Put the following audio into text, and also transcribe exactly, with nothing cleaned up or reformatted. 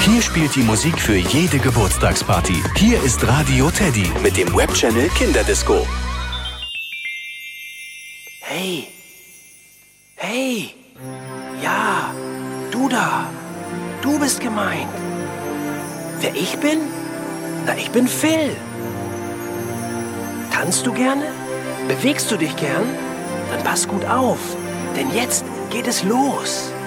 Hier spielt die Musik für jede Geburtstagsparty. Hier ist Radio Teddy mit dem Webchannel Kinderdisco. Hey, hey, ja, du da, du bist gemeint. Wer ich bin? Na, ich bin Phil. Tanzt du gerne? Bewegst du dich gern? Dann pass gut auf, denn jetzt geht es los.